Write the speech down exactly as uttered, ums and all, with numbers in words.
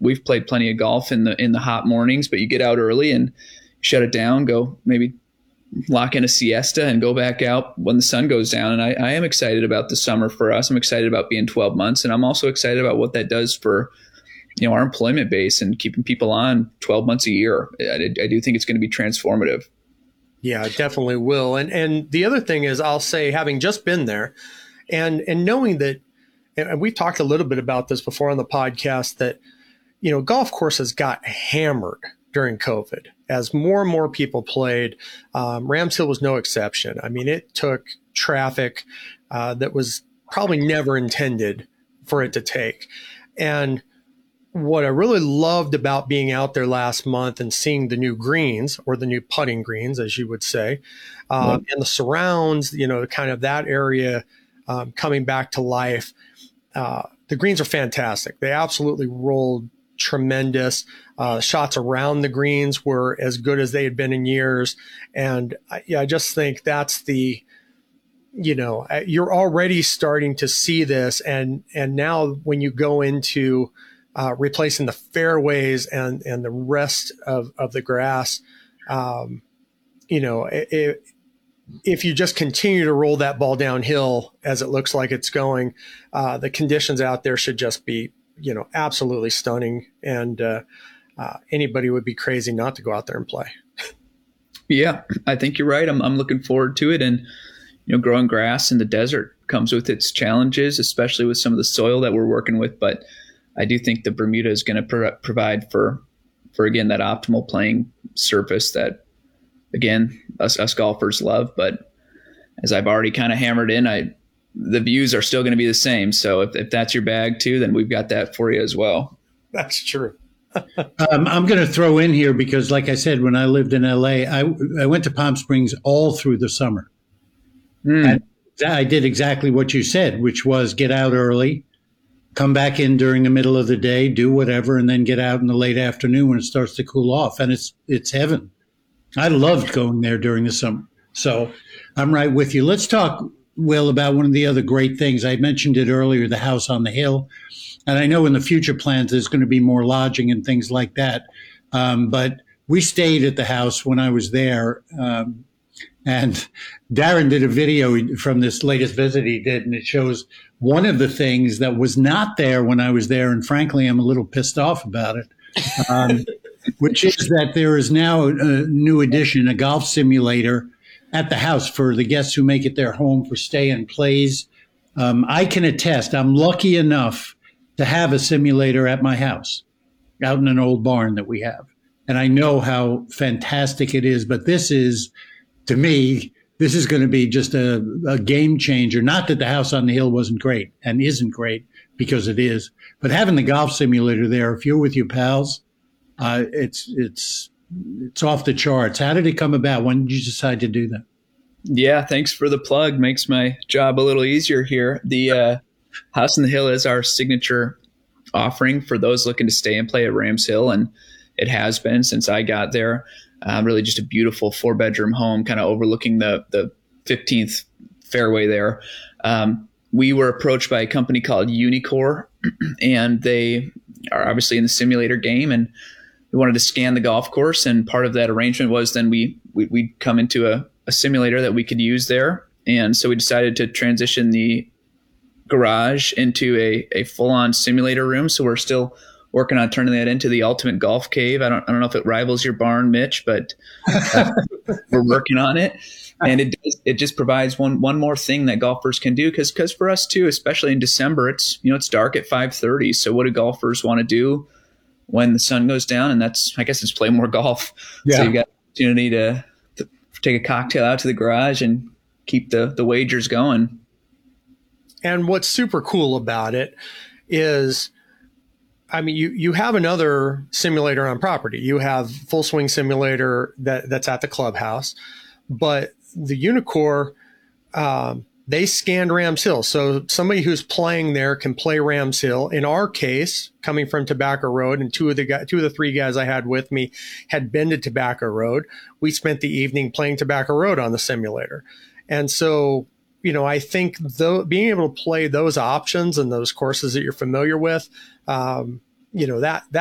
we've played plenty of golf in the in the hot mornings, but you get out early and shut it down, go maybe lock in a siesta and go back out when the sun goes down. And I, I am excited about the summer for us. I'm excited about being twelve months, and I'm also excited about what that does for, you know, our employment base and keeping people on twelve months a year. I, I do think it's going to be transformative. Yeah, it definitely will. And and the other thing is, I'll say, having just been there and and knowing that, and we've talked a little bit about this before on the podcast, that, you know, golf courses got hammered during COVID as more and more people played. Um, Rams Hill was no exception. I mean, it took traffic uh, that was probably never intended for it to take. And what I really loved about being out there last month and seeing the new greens, or the new putting greens, as you would say, um, mm-hmm. and the surrounds, you know, kind of that area um, coming back to life. Uh, the greens are fantastic. They absolutely rolled tremendous. Uh, shots around the greens were as good as they had been in years. And I, yeah, I just think that's the, you know, you're already starting to see this. And, and now when you go into uh, replacing the fairways and, and the rest of, of the grass, um, you know, it, if you just continue to roll that ball downhill as it looks like it's going, uh, the conditions out there should just be, you know, absolutely stunning. And uh, uh, anybody would be crazy not to go out there and play. Yeah, I think you're right. I'm I'm looking forward to it. And, you know, growing grass in the desert comes with its challenges, especially with some of the soil that we're working with. But I do think the Bermuda is going to pro- provide for, for, again, that optimal playing surface that, again, us, us golfers love. But as I've already kind of hammered in, I the views are still going to be the same. So if, if that's your bag too, then we've got that for you as well. That's true. um, I'm going to throw in here because, like I said, when I lived in L A, I, I went to Palm Springs all through the summer. Mm. And I did exactly what you said, which was get out early, come back in during the middle of the day, do whatever, and then get out in the late afternoon when it starts to cool off. And it's it's heaven. I loved going there during the summer. So I'm right with you. Let's talk, Will, about one of the other great things. I mentioned it earlier, the house on the hill. And I know in the future plans there's going to be more lodging and things like that. Um, but we stayed at the house when I was there. Um, and Darren did a video from this latest visit he did, and it shows one of the things that was not there when I was there. And frankly, I'm a little pissed off about it, um, which is that there is now a new addition, a golf simulator at the house for the guests who make it their home for stay and plays. Um, I can attest, I'm lucky enough to have a simulator at my house out in an old barn that we have. And I know how fantastic it is, but this is, to me, this is going to be just a, a game changer. Not that the house on the hill wasn't great and isn't great, because it is, but having the golf simulator there, if you're with your pals, uh, it's, it's, it's off the charts. How did it come about? When did you decide to do that? Yeah, thanks for the plug. Makes my job a little easier here. The uh, House on the Hill is our signature offering for those looking to stay and play at Rams Hill, and it has been since I got there. Uh, really just a beautiful four-bedroom home kind of overlooking the, the fifteenth fairway there. Um, we were approached by a company called Unicore, and they are obviously in the simulator game, and we wanted to scan the golf course, and part of that arrangement was then we, we, we'd come into a, a simulator that we could use there. And so we decided to transition the garage into a, a full-on simulator room. So we're still working on turning that into the ultimate golf cave. I don't I don't know if it rivals your barn, Mitch, but uh, we're working on it. And it does, it just provides one one more thing that golfers can do, because because for us too, especially in December, it's you know it's dark at five thirty. So what do golfers want to do when the sun goes down? And that's, I guess, it's play more golf. Yeah. So you've got the opportunity to, to take a cocktail out to the garage and keep the the wagers going. And what's super cool about it is, I mean, you, you have another simulator on property. You have Full Swing Simulator that, that's at the clubhouse, but the Unicore, um, they scanned Rams Hill. So somebody who's playing there can play Rams Hill. In our case, coming from Tobacco Road, and two of the guys, two of the three guys I had with me had been to Tobacco Road. We spent the evening playing Tobacco Road on the simulator. And so, you know, I think though being able to play those options and those courses that you're familiar with, um, you know, that, that